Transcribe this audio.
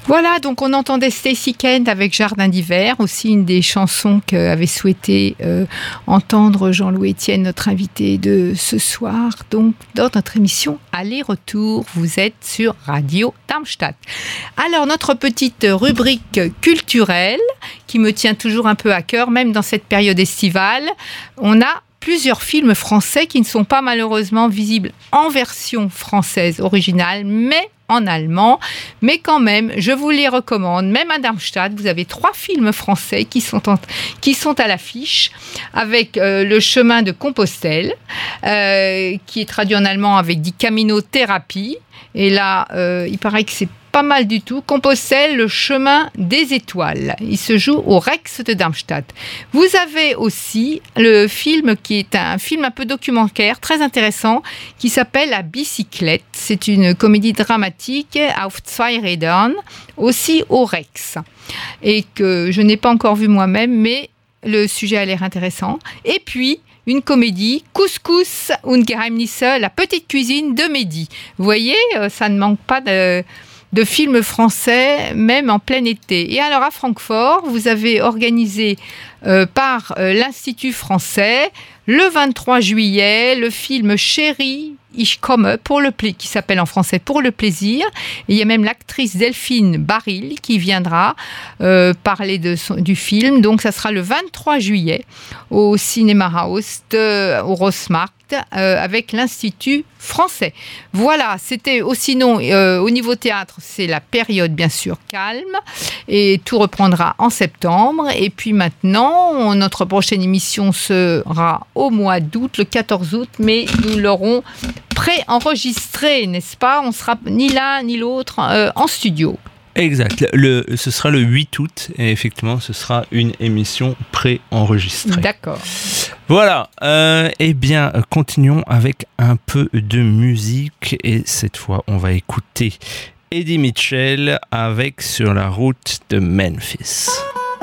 Voilà, donc on entendait Stacy Kent avec Jardin d'hiver, aussi une des chansons qu'avait souhaité entendre Jean-Louis Etienne, notre invité de ce soir. Donc, dans notre émission Aller-retour, vous êtes sur Radio Darmstadt. Alors, notre petite rubrique culturelle, qui me tient toujours un peu à cœur, même dans cette période estivale, on a plusieurs films français qui ne sont pas malheureusement visibles en version française originale, mais en allemand, mais quand même, je vous les recommande. Même à Darmstadt, vous avez 3 films français qui sont à l'affiche, avec Le chemin de Compostelle, qui est traduit en allemand avec Die Camino-Thérapie. Et là, il paraît que c'est pas mal du tout. Compostelle, le chemin des étoiles. Il se joue au Rex de Darmstadt. Vous avez aussi le film qui est un film un peu documentaire, très intéressant, qui s'appelle La bicyclette. C'est une comédie dramatique auf zwei Rädern, aussi au Rex. Et que je n'ai pas encore vu moi-même, mais le sujet a l'air intéressant. Et puis, une comédie, Couscous und Geheimnisse, la petite cuisine de Mehdi. Vous voyez, ça ne manque pas de films français, même en plein été. Et alors à Francfort, vous avez organisé par l'Institut français, le 23 juillet, le film Chérie, ich komme, qui s'appelle en français Pour le plaisir. Et il y a même l'actrice Delphine Baril qui viendra parler du film. Donc ça sera le 23 juillet au Cinéma House au Rossmarkt avec l'Institut français. Voilà, c'était sinon au niveau théâtre, c'est la période bien sûr calme et tout reprendra en septembre. Et puis maintenant, notre prochaine émission sera au mois d'août, le 14 août, mais nous l'aurons pré-enregistré, n'est-ce pas ? On sera ni l'un ni l'autre en studio. Exact. Ce sera le 8 août et effectivement, ce sera une émission pré-enregistrée. D'accord. Voilà. Eh bien, continuons avec un peu de musique et cette fois, on va écouter Eddie Mitchell avec Sur la route de Memphis.